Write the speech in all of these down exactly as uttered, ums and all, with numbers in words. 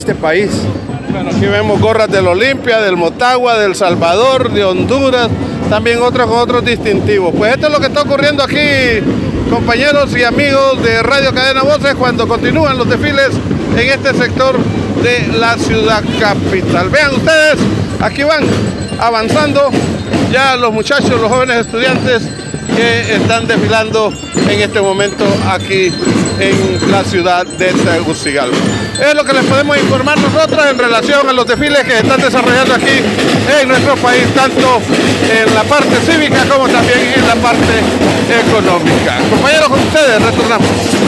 Este país. Bueno, aquí vemos gorras del Olimpia, del Motagua, del Salvador, de Honduras, también otros con otros distintivos. Pues esto es lo que está ocurriendo aquí, compañeros y amigos de Radio Cadena Voces, cuando continúan los desfiles en este sector de la ciudad capital. Vean ustedes, aquí van avanzando ya los muchachos, los jóvenes estudiantes que están desfilando en este momento aquí en la ciudad de Tegucigalpa. Es lo que les podemos informar nosotros en relación a los desfiles que se están desarrollando aquí en nuestro país, tanto en la parte cívica como también en la parte económica. Compañeros, con ustedes retornamos.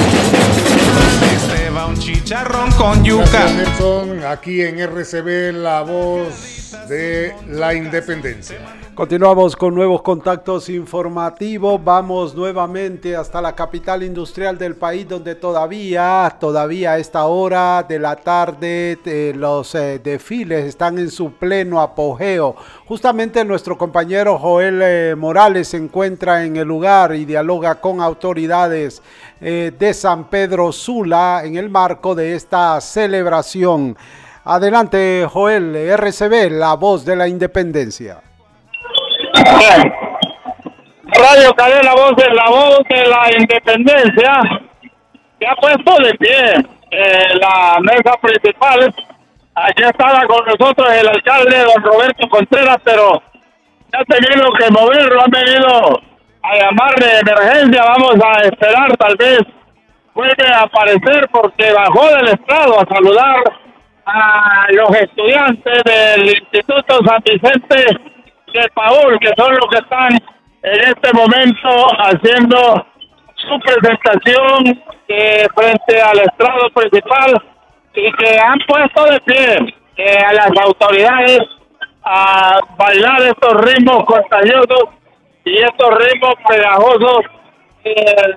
Este va un chicharrón con yuca. Gracias, Nelson, aquí en R C B, la voz de la independencia. Continuamos con nuevos contactos informativos. Vamos nuevamente hasta la capital industrial del país, donde todavía, todavía a esta hora de la tarde eh, los eh, desfiles están en su pleno apogeo. Justamente nuestro compañero Joel eh, Morales se encuentra en el lugar y dialoga con autoridades eh, de San Pedro Sula en el marco de esta celebración. Adelante, Joel, R C B, la voz de la independencia. Radio Cadena Voces, la voz de la independencia, se ha puesto de pie eh, la mesa principal. Aquí estaba con nosotros el alcalde, don Roberto Contreras, pero ya ha tenido que moverlo, han venido a llamar de emergencia. Vamos a esperar, tal vez vuelve a aparecer porque bajó del estrado a saludar a los estudiantes del Instituto San Vicente de Paúl, que son los que están en este momento haciendo su presentación eh, frente al estrado principal y que han puesto de pie eh, a las autoridades a bailar estos ritmos contagiosos y estos ritmos pegajosos eh,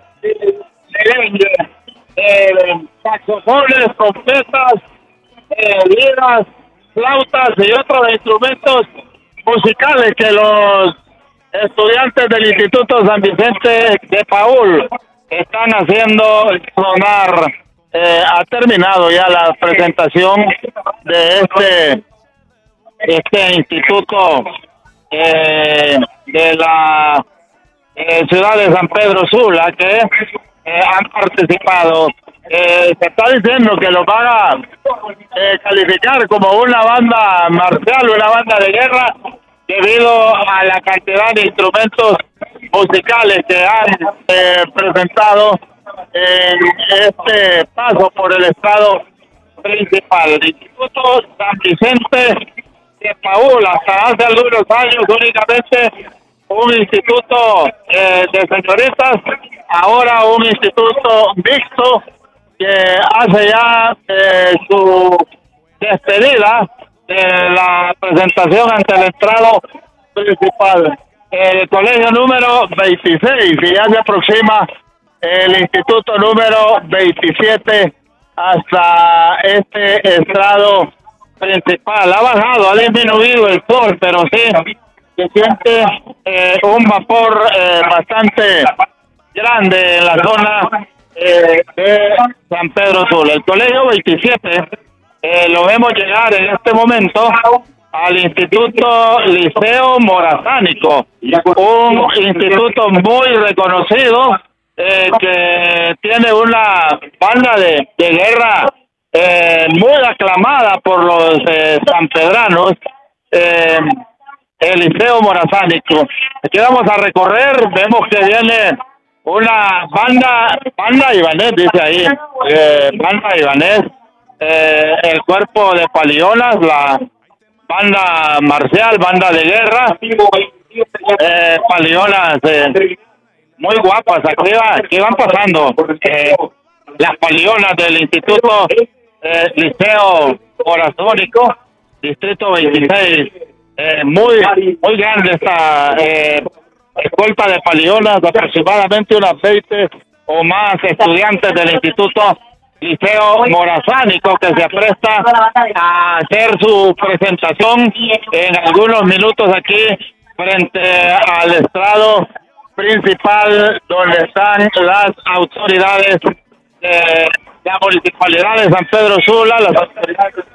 de eh, saxofones, trompetas, eh, liras, flautas y otros instrumentos musicales que los estudiantes del Instituto San Vicente de Paúl están haciendo sonar. Eh, ha terminado ya la presentación de este este instituto eh, de la eh, ciudad de San Pedro Sula, que eh, han participado. Eh, se está diciendo que los van a eh, calificar como una banda marcial, una banda de guerra, debido a la cantidad de instrumentos musicales que han eh, presentado en este paso por el estado principal. El Instituto San Vicente de Paúl, hasta hace algunos años únicamente un instituto eh, de señoritas, ahora un instituto mixto que hace ya eh, su despedida de la presentación ante el estrado principal. El colegio número veintiséis, y ya se aproxima el instituto número veintisiete hasta este estrado principal. Ha bajado, ha disminuido el sol, pero sí se siente eh, un vapor eh, bastante grande en la zona eh, de San Pedro Sula. El colegio veintisiete eh, lo vemos llegar en este momento al Instituto Liceo Morazánico, un instituto muy reconocido eh, que tiene una banda de, de guerra eh, muy aclamada por los eh, sanpedranos, eh, el Liceo Morazánico. Aquí vamos a recorrer, vemos que viene una banda, banda Ibanez, dice ahí, eh, banda Ibanez, eh, el cuerpo de Palionas, la banda marcial, banda de guerra, eh, Palionas, eh, muy guapas, aquí, va, aquí van pasando eh, las Palionas del Instituto eh, Liceo Morazónico, Distrito veintiséis, eh, muy muy grande esta eh, escolta de Palionas, aproximadamente unas veinte o más estudiantes del Instituto Liceo Morazánico que se apresta a hacer su presentación en algunos minutos aquí frente al estrado principal, donde están las autoridades eh, la Municipalidad de San Pedro Sula, las autoridades